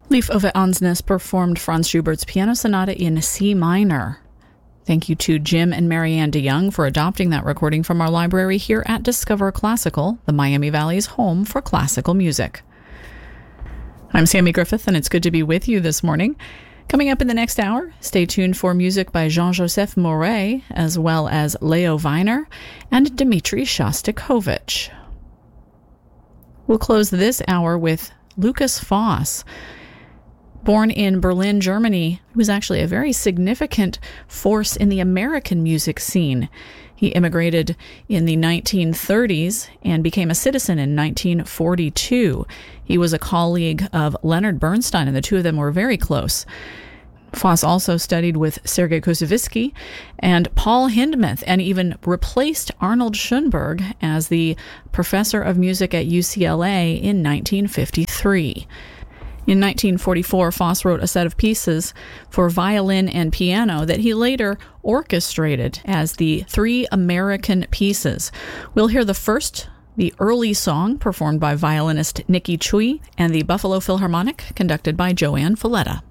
Lief Ove Ansnes performed Franz Schubert's Piano Sonata in C minor. Thank you to Jim and Marianne DeYoung for adopting that recording from our library here at Discover Classical, the Miami Valley's home for classical music. I'm Sammy Griffith, and it's good to be with you this morning. Coming up in the next hour, stay tuned for music by Jean-Joseph Mouret, as well as Leo Weiner and Dmitri Shostakovich. We'll close this hour with Lukas Foss. Born in Berlin, Germany, he was actually a very significant force in the American music scene. He immigrated in the 1930s and became a citizen in 1942. He was a colleague of Leonard Bernstein, and the two of them were very close. Foss also studied with Sergei Koussevitzky and Paul Hindemith, and even replaced Arnold Schoenberg as the professor of music at UCLA in 1953. In 1944, Foss wrote a set of pieces for violin and piano that he later orchestrated as the Three American Pieces. We'll hear the first, the early song, performed by violinist Nikki Chui, and the Buffalo Philharmonic, conducted by Joanne Falletta.